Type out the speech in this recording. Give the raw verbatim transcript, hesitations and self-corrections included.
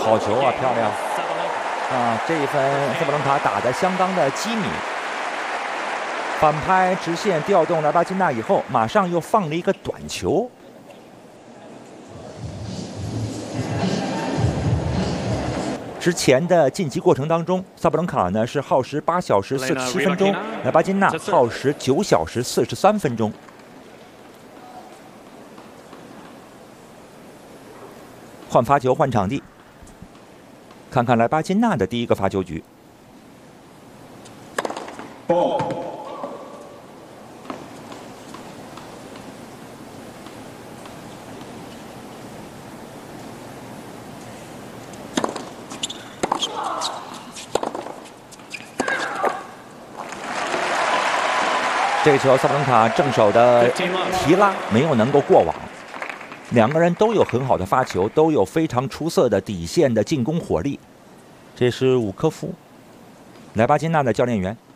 好球啊，漂亮！啊，这一分萨布伦卡打得相当的机敏。反拍直线调动莱巴金纳以后，马上又放了一个短球。之前的晋级过程当中，萨布伦卡呢是耗时八小时四十七分钟，莱巴金纳耗时九小时四十三分钟。换发球，换场地，看看莱巴金纳的第一个发球局。这个球，萨布伦卡正手的提拉没有能够过网。两个人都有很好的发球，都有非常出色的底线的进攻火力。这是伍科夫，莱巴金纳的教练员。